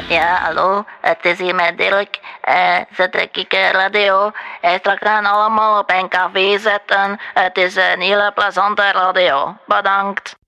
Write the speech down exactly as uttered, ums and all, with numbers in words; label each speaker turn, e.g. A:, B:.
A: Ja, hallo, het is hier met Dirk. Eh, zet ik uh, radio. Uh, straks gaan allemaal op een café zetten. Het is een hele plezante radio. Bedankt.